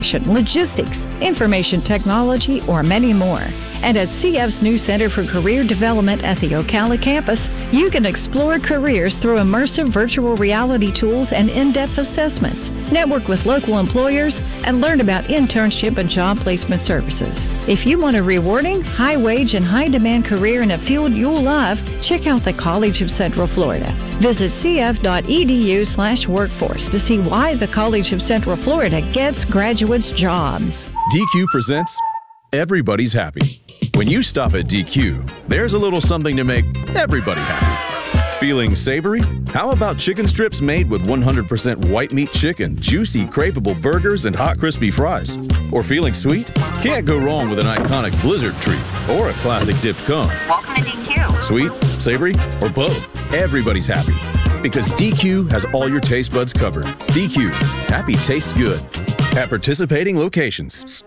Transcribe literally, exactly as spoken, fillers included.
logistics, information technology, or many more. And at C F's new Center for Career Development at the Ocala campus, you can explore careers through immersive virtual reality tools and in-depth assessments, network with local employers, and learn about internship and job placement services. If you want a rewarding, high-wage, and high-demand career in a field you'll love, check out the College of Central Florida. Visit cf.edu slash workforce to see why the College of Central Florida gets graduates jobs. D Q presents Everybody's Happy. When you stop at D Q, there's a little something to make everybody happy. Feeling savory? How about chicken strips made with one hundred percent white meat chicken, juicy, craveable burgers, and hot, crispy fries? Or feeling sweet? Can't go wrong with an iconic Blizzard treat or a classic dipped cone. Welcome to D Q. Sweet, savory, or both? Everybody's happy. Because D Q has all your taste buds covered. D Q. Happy tastes good. At participating locations.